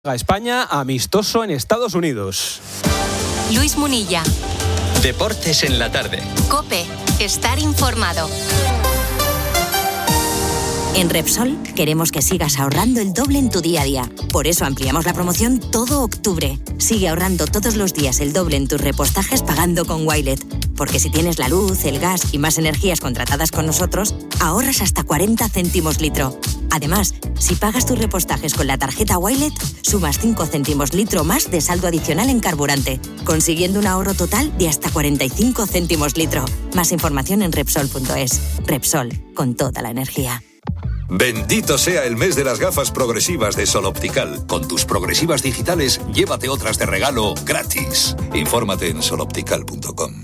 A España, amistoso en Estados Unidos. Luis Munilla. Deportes en la tarde. COPE. Estar informado. En Repsol queremos que sigas ahorrando el doble en tu día a día. Por eso ampliamos la promoción todo octubre. Sigue ahorrando todos los días el doble en tus repostajes pagando con Wilet. Porque si tienes la luz, el gas y más energías contratadas con nosotros, ahorras hasta 40 céntimos litro. Además, si pagas tus repostajes con la tarjeta Wilet, sumas 5 céntimos litro más de saldo adicional en carburante, consiguiendo un ahorro total de hasta 45 céntimos litro. Más información en Repsol.es. Repsol, con toda la energía. Bendito sea el mes de las gafas progresivas de Sol Optical. Con tus progresivas digitales, llévate otras de regalo gratis. Infórmate en soloptical.com.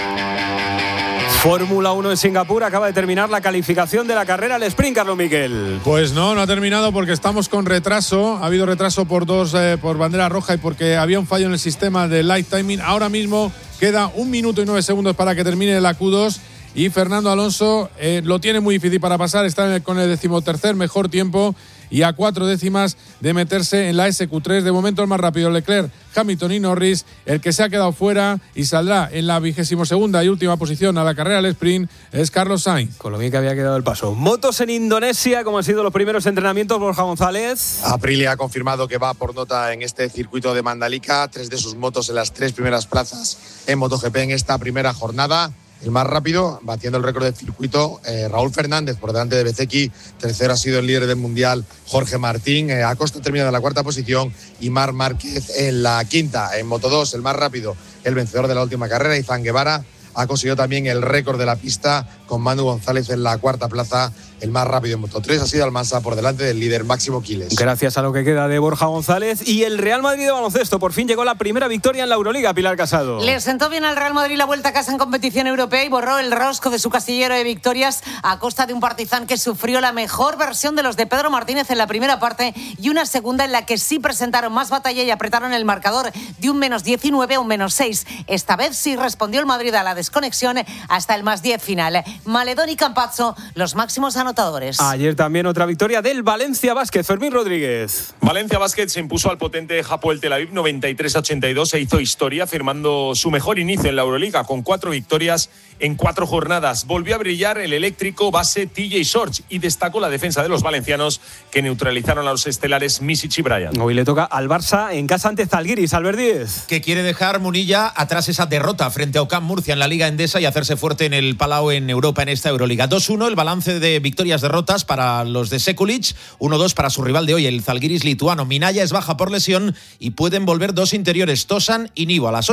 Fórmula 1 en Singapur, acaba de terminar la calificación de la carrera al sprint, Carlos Miquel. Pues no ha terminado porque estamos con retraso. Ha habido retraso por bandera roja y porque había un fallo en el sistema de light timing. Ahora mismo queda 1 minuto y 9 segundos para que termine la Q2. Y Fernando Alonso lo tiene muy difícil para pasar, está con el 13º mejor tiempo y a 4 décimas de meterse en la SQ3. De momento el más rápido Leclerc, Hamilton y Norris. El que se ha quedado fuera y saldrá en la 22ª y última posición a la carrera al sprint es Carlos Sainz. Con lo bien que había quedado el paso. Motos en Indonesia, como han sido los primeros entrenamientos, Borja González. Aprilia ha confirmado que va por nota en este circuito de Mandalika. 3 de sus motos en las 3 primeras plazas en MotoGP en esta primera jornada. El más rápido, batiendo el récord del circuito, Raúl Fernández, por delante de Bezzecchi. Tercero ha sido el líder del Mundial, Jorge Martín. Acosta termina en la 4ª posición y Marc Márquez en la 5ª. En Moto2, el más rápido, el vencedor de la última carrera, Izan Guevara, ha conseguido también el récord de la pista con Manu González en la 4ª plaza. El más rápido en Moto3 ha sido Almansa por delante del líder Máximo Quiles. Gracias a lo que queda de Borja González. Y el Real Madrid de baloncesto, por fin llegó la primera victoria en la Euroliga, Pilar Casado. Le sentó bien al Real Madrid la vuelta a casa en competición europea y borró el rosco de su casillero de victorias a costa de un Partizan que sufrió la mejor versión de los de Pedro Martínez en la primera parte y una segunda en la que sí presentaron más batalla y apretaron el marcador de un -19 a un -6. Esta vez sí respondió el Madrid a la desconexión hasta el +10 final. Maledón y Campazzo, los máximos anotadores. Ayer también otra victoria del Valencia Basket, Fermín Rodríguez. Valencia Basket se impuso al potente Hapoel Tel Aviv 93-82 e hizo historia firmando su mejor inicio en la Euroliga con 4 victorias en 4 jornadas. Volvió a brillar el eléctrico base TJ Shorts y destacó la defensa de los valencianos que neutralizaron a los estelares Misic y Bryant. Hoy le toca al Barça en casa ante Zalgiris, Albert Díez. Que quiere dejar Munilla atrás esa derrota frente a Ocam Murcia en la Liga Endesa y hacerse fuerte en el Palau en Europa en esta Euroliga. 2-1 el balance de victorias-derrotas para los de Sekulic, 1-2 para su rival de hoy, el Zalgiris lituano. Minaya es baja por lesión y pueden volver 2 interiores, Tosan y Nivo. A las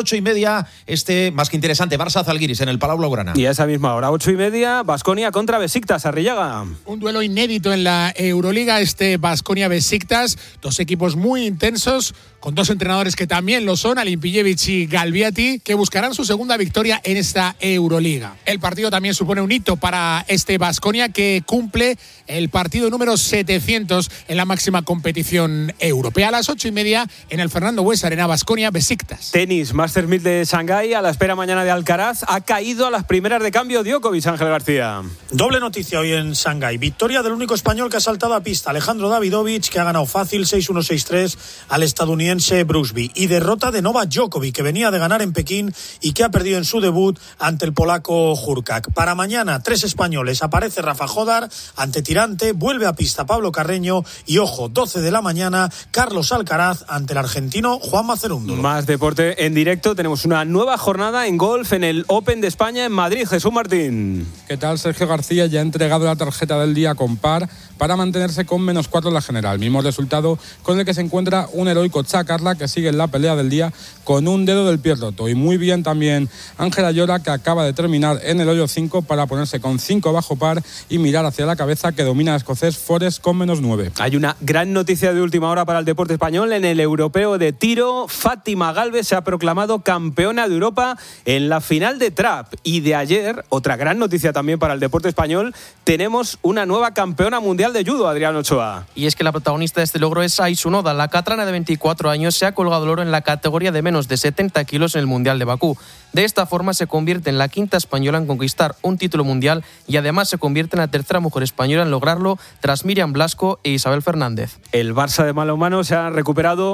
8:30, más que interesante, Barça-Zalgiris en el Palau Blaugrana. Y a esa misma hora, 8:30, Baskonia contra Besiktas, Arrillaga. Un duelo inédito en la Euroliga, Baskonia-Besiktas, 2 equipos muy intensos, con 2 entrenadores que también lo son, Alimpijevic y Galviati, que buscarán su segunda victoria en esta Euroliga. El partido también supone un hito para Baskonia, que cumple el partido número 700 en la máxima competición europea. A las 8:30 en el Fernando Buesa Arena, Baskonia-Besiktas. Tenis, Masters 1000 de Shanghái, a la espera mañana de Alcaraz. Ha caído a las primeras de cambio Djokovic, Ángel García. Doble noticia hoy en Shanghái. Victoria del único español que ha saltado a pista, Alejandro Davidovich, que ha ganado fácil 6-1, 6-3 al estadounidense Brusby. Y derrota de Novak Djokovic, que venía de ganar en Pekín y que ha perdido en su debut ante el polaco Hurkacz. Para mañana, 3 españoles. Aparece Rafa Jodar ante Tirante, vuelve a pista Pablo Carreño y, ojo, 12 de la mañana, Carlos Alcaraz ante el argentino Juan Mazerúndolo. Más deporte en directo. Tenemos una nueva jornada en golf en el Open de España en Madrid. Jesús Martín. ¿Qué tal? Sergio García ya ha entregado la tarjeta del día con par para mantenerse con -4 en la general. Mismo resultado con el que se encuentra un heroico Chacarla, que sigue en la pelea del día con un dedo del pie roto. Y muy bien también Ángela Llora, que acaba de terminar en el hoyo 5 para ponerse con 5 bajo par y mirar hacia la cabeza, que domina el escocés Forest con -9. Hay una gran noticia de última hora para el deporte español. En el europeo de tiro, Fátima Galvez se ha proclamado campeona de Europa en la final de trap. Y de ayer, otra gran noticia también para el deporte español, tenemos una nueva campeona mundial de judo, Adrián Ochoa. Y es que la protagonista de este logro es Aisun Oda. La catrana de 24 años se ha colgado el oro en la categoría de menos de 70 kilos en el Mundial de Bakú. De esta forma se convierte en la 5ª española en conquistar un título título mundial y además se convierte en la tercera mujer española en lograrlo tras Miriam Blasco e Isabel Fernández. El Barça de balonmano se ha recuperado